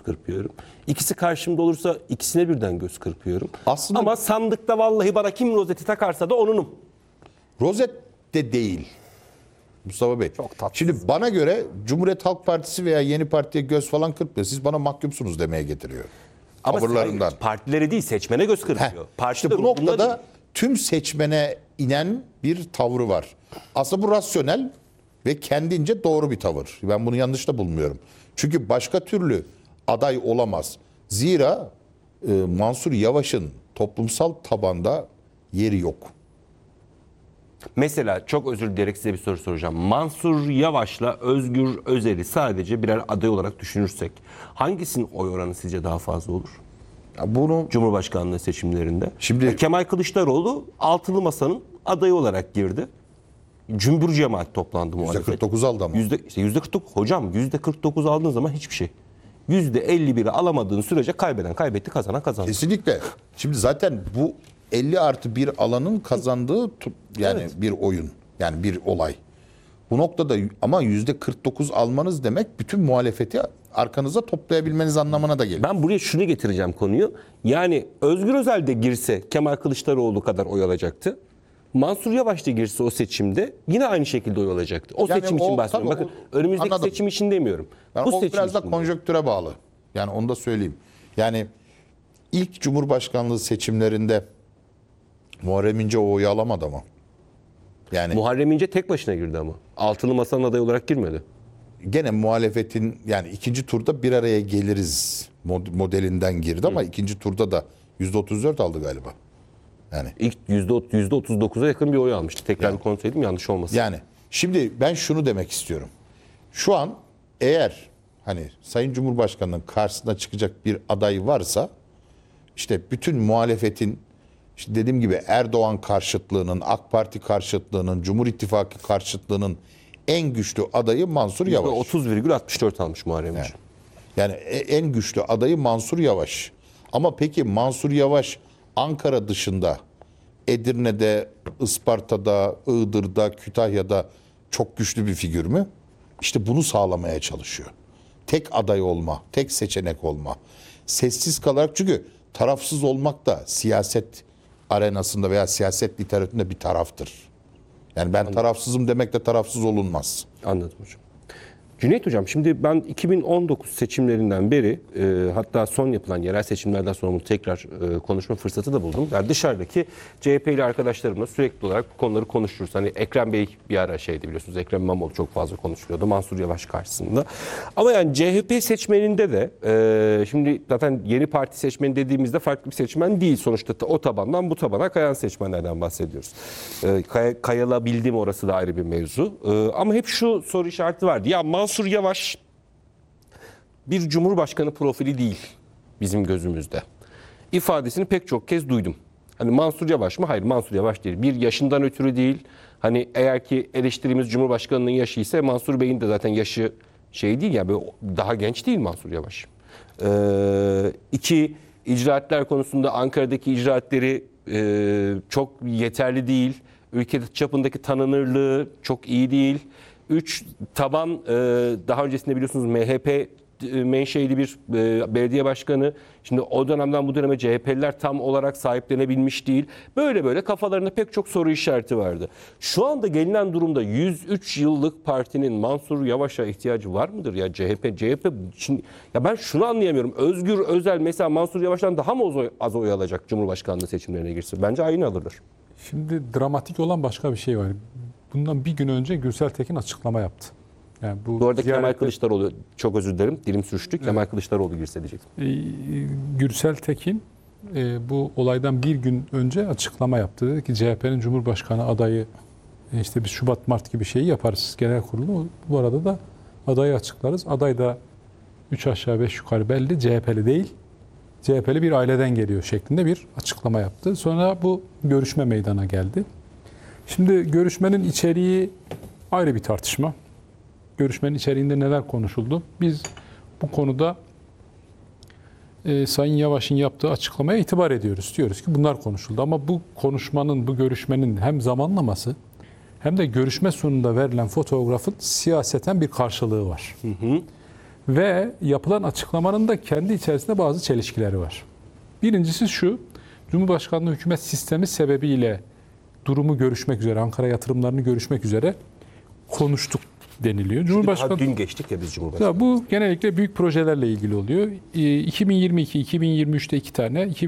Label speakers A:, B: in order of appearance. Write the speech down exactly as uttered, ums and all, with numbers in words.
A: kırpıyorum. İkisi karşımda olursa ikisine birden göz kırpıyorum.
B: Aslında-
A: Ama sandıkta vallahi bana kim rozeti takarsa da onunum.
B: Rozet de değil Mustafa Bey.
A: Çok tatsız.
B: Şimdi bana göre Cumhuriyet Halk Partisi veya Yeni Parti'ye göz falan kırpmıyor. Siz bana mahkumsunuz demeye getiriyor.
A: Ama
B: Tavırlarından.
A: partileri değil, seçmene göz kırpıyor.
B: Heh,
A: Partiler
B: işte bu
A: umurunda
B: noktada
A: değil.
B: tüm seçmene inen bir tavrı var. Aslında bu rasyonel ve kendince doğru bir tavır. Ben bunu yanlış da bulmuyorum. Çünkü başka türlü aday olamaz. Zira e, Mansur Yavaş'ın toplumsal tabanda yeri yok.
A: Mesela çok özür dileyerek size bir soru soracağım. Mansur Yavaş'la Özgür Özel'i sadece birer aday olarak düşünürsek hangisinin oy oranı sizce daha fazla olur?
B: Ya bunu
A: Cumhurbaşkanlığı seçimlerinde.
B: Şimdi-
A: Kemal Kılıçdaroğlu altılı masanın adayı olarak girdi. Cümbür cemaat toplandı
B: yüzde
A: muhalefet.
B: kırk dokuz aldı ama.
A: Yüzde, işte yüzde kırk dokuz. Hocam yüzde kırk dokuz aldığın zaman hiçbir şey. Yüzde elli biri alamadığın sürece kaybeden kaybetti, kazanan kazandı.
B: Kesinlikle. Şimdi zaten bu elli artı bir alanın kazandığı tu- yani
A: Evet.
B: bir oyun. Yani bir olay. Bu noktada ama yüzde kırk dokuz almanız demek bütün muhalefeti arkanıza toplayabilmeniz anlamına da geliyor.
A: Ben buraya şunu getireceğim konuyu. Yani Özgür Özel de girse Kemal Kılıçdaroğlu kadar oy alacaktı. Mansur Yavaş da girse o seçimde yine aynı şekilde oy alacaktı. O
B: Yani
A: seçim
B: o-
A: için bahsediyorum.
B: tabii
A: Bakın
B: o-
A: önümüzdeki
B: anladım.
A: seçim için demiyorum.
B: Yani
A: Bu
B: o
A: seçim
B: biraz da
A: için.
B: konjonktüre bağlı. Yani onu da söyleyeyim. Yani ilk Cumhurbaşkanlığı seçimlerinde Muharrem İnce o oyu alamadı ama. Yani
A: Muharrem İnce tek başına girdi ama. Altılı masanın adayı olarak girmedi.
B: gene muhalefetin yani ikinci turda bir araya geliriz mod- modelinden girdi ama ikinci turda da yüzde otuz dört aldı galiba. Yani
A: İlk yüzde otuz dokuza yakın bir oy almıştı. Tekrar bir kontrol edeyim yanlış olmasın.
B: Yani şimdi ben şunu demek istiyorum. Şu an eğer hani Sayın Cumhurbaşkanı'nın karşısına çıkacak bir aday varsa işte bütün muhalefetin işte dediğim gibi Erdoğan karşıtlığının, AK Parti karşıtlığının, Cumhur İttifakı karşıtlığının en güçlü adayı Mansur Yavaş.
A: otuz virgül altmış dört almış Muharrem İnce.
B: Yani e- en güçlü adayı Mansur Yavaş. Ama peki Mansur Yavaş Ankara dışında Edirne'de, Isparta'da, Iğdır'da, Kütahya'da çok güçlü bir figür mü? İşte bunu sağlamaya çalışıyor. Tek aday olma, tek seçenek olma. Sessiz kalarak çünkü tarafsız olmak da siyaset arenasında veya siyaset literatüründe bir taraftır. Yani ben tarafsızım demekle tarafsız olunmaz.
A: Anladım hocam. Cüneyt Hocam şimdi ben iki bin on dokuz seçimlerinden beri e, hatta son yapılan yerel seçimlerden sonra bunu tekrar e, konuşma fırsatı da buldum. Yani dışarıdaki C H P'li arkadaşlarımla sürekli olarak bu konuları konuşuruz. Hani Ekrem Bey bir ara şeydi biliyorsunuz. Ekrem İmamoğlu çok fazla konuşuluyordu Mansur Yavaş karşısında. Ama yani C H P seçmeninde de e, şimdi zaten yeni parti seçmeni dediğimizde farklı bir seçmen değil. Sonuçta o tabandan bu tabana kayan seçmenlerden bahsediyoruz. E, kay, kayalabildi mi orası da ayrı bir mevzu. E, ama hep şu soru işareti vardı. Ya Mansur Yavaş bir cumhurbaşkanı profili değil bizim gözümüzde. İfadesini pek çok kez duydum. Hani Mansur Yavaş mı? Hayır, Mansur Yavaş değil. Bir yaşından ötürü değil. Hani eğer ki eleştirimiz Cumhurbaşkanı'nın yaşı ise Mansur Bey'in de zaten yaşı şey değil ya, böyle daha genç değil Mansur Yavaş. Ee, iki, icraatler konusunda Ankara'daki icraatleri e, çok yeterli değil. Ülke çapındaki tanınırlığı çok iyi değil. Üç, taban e, daha öncesinde biliyorsunuz M H P e, menşeili bir e, belediye başkanı. Şimdi o dönemden bu döneme C H P'liler tam olarak sahiplenebilmiş değil. Böyle böyle kafalarında pek çok soru işareti vardı. Şu anda gelinen durumda yüz üç yıllık partinin Mansur Yavaş'a ihtiyacı var mıdır ya C H P? C H P şimdi ya ben şunu anlayamıyorum. Özgür Özel mesela Mansur Yavaş'tan daha mı az oy, az oy alacak Cumhurbaşkanlığı seçimlerine girsin? Bence aynı alırlar.
C: Şimdi dramatik olan başka bir şey var. Bundan bir gün önce Gürsel Tekin açıklama yaptı. Yani bu
A: Bu arada
C: ziyarette-
A: Kemal Kılıçdaroğlu, çok özür dilerim dilim sürçtü. Kemal Kılıçdaroğlu girse diyecektim.
C: Ee, Gürsel Tekin e, bu olaydan bir gün önce açıklama yaptı. Dedi ki C H P'nin Cumhurbaşkanı adayı e, işte biz Şubat Mart gibi şeyi yaparız genel kurulu. Bu arada da adayı açıklarız. Aday da üç aşağı beş yukarı belli. C H P'li değil. C H P'li bir aileden geliyor şeklinde bir açıklama yaptı. Sonra bu görüşme meydana geldi. Şimdi görüşmenin içeriği ayrı bir tartışma. Görüşmenin içeriğinde neler konuşuldu? Biz bu konuda e, Sayın Yavaş'ın yaptığı açıklamaya itibar ediyoruz. Diyoruz ki bunlar konuşuldu. Ama bu konuşmanın, bu görüşmenin hem zamanlaması hem de görüşme sonunda verilen fotoğrafın siyaseten bir karşılığı var. Hı hı. Ve yapılan açıklamanın da kendi içerisinde bazı çelişkileri var. Birincisi şu, Cumhurbaşkanlığı hükümet sistemi sebebiyle durumu görüşmek üzere, Ankara yatırımlarını görüşmek üzere konuştuk deniliyor.
A: Daha
C: Cumhurbaşkanı
A: dün geçtik ya biz Cumhurbaşkanı.
C: Ya bu genellikle büyük projelerle ilgili oluyor. iki bin yirmi iki iki bin yirmi üçte iki tane,